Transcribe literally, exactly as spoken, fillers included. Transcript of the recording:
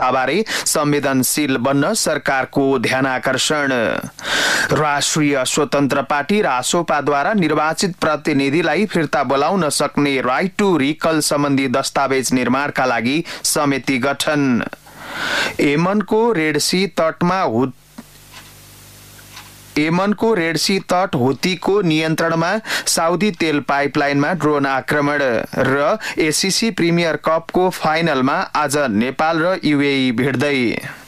व्यवस्थाबारे संवेदनशील बन्न सरकारको ध्यानाकर्षण। राष्ट्रिय स्वतन्त्र पार्टी रासोपाद्वारा निर्वाचित प्रतिनिधिलाई फिर्ता बोलाउन सक्ने राइट टु रिकल सम्बन्धी दस्तावेज निर्माणका लागि समिति गठन। यमनको रेडसी तटमा यमनको रेडसी तट हुतीको नियन्त्रणमा साउदी तेल पाइपलाइनमा ड्रोन आक्रमण। र एसीसी प्रिमियर कपको फाइनलमा आज नेपाल र युएई भिड्दै।